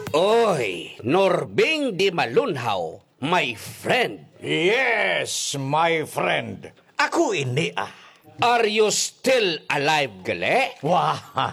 Oy, Norbing di Malunhaw, my friend. Yes, my friend. Ako ini Are you still alive, gali? Wow.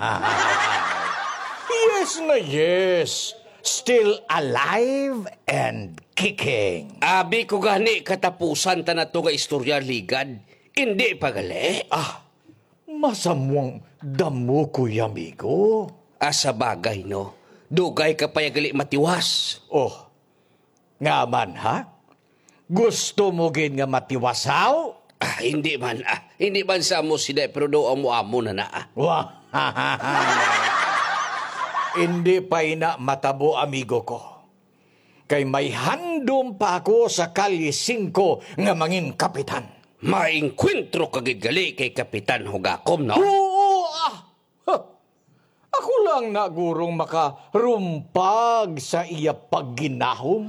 Yes na yes. Still alive and kicking. Abi ko gani katapusan ta na to nga istorya ligad. Hindi pa gali. Masamwang damo ko, amigo. Asa bagay, no? Dugay ka pa gali matiwas. Oh, nga man, ha? Gusto mo gin nga matiwasaw? Hindi man. Hindi man sa mo sila, pero do amo-amo na na. Wow. Hindi pa ina matabo, amigo ko. Kay may handom pa ako sa Kalye 5 nga mangin kapitan. Maingkwentro kagid gali kay Kapitan Hugakom, no? Oo, Ako lang na gurong makarumpag sa iya pagginahom.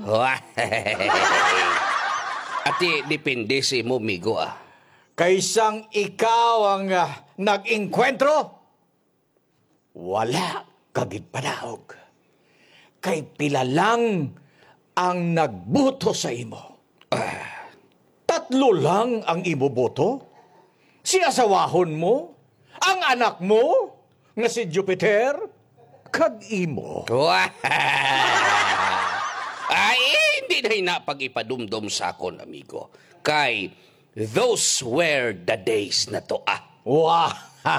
Ati, depende sa imo, migo, Kaysang ikaw ang nag-inkwentro, wala kagid panaog. Kay pila lang ang nagbuto sa imo. 3 lang ang imo boto? Si asawahon mo? Ang anak mo? Nga si Jupiter? Kag imo? Ay, hindi na pag-ipadumdum sa akon, amigo. Kay, those were the days na to, Wow!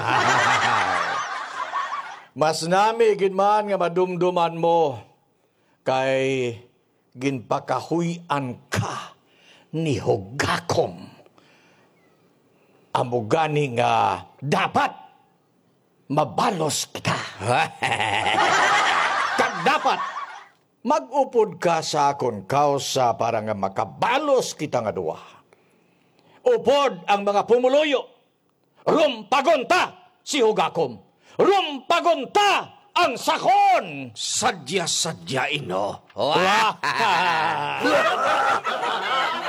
Mas nami ginman nga madumduman mo kay ginpakahuyan ka ni Hugakom. Amo gani nga dapat mabalos kita. Kag dapat mag-upod ka sa akon kausa para nga makabalos kita nga duwa. Upod ang mga pumuluyo. Rumpagonta si Hugakom. Rumpagonta ang sakon! Sadya-sadya, ino.